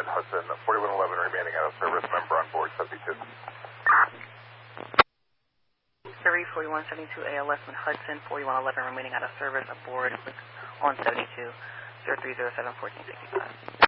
Hudson, 4111 remaining out of service, member on board 72. Surrey 4172 ALS in Hudson, 4111 remaining out of service aboard on 72, 0307 1465.